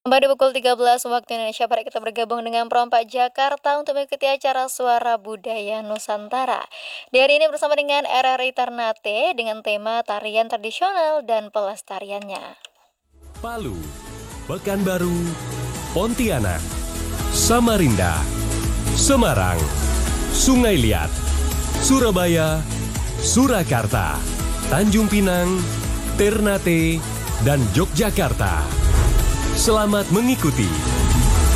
Pada pukul 13 waktu Indonesia Barat kita bergabung dengan Perompak Jakarta untuk mengikuti acara Suara Budaya Nusantara. Di hari ini bersama dengan RRI Ternate dengan tema tarian tradisional dan pelestariannya. Palu, Pekanbaru, Pontianak, Samarinda, Semarang, Sungai Liat, Surabaya, Surakarta, Tanjung Pinang, Ternate, dan Yogyakarta. Selamat mengikuti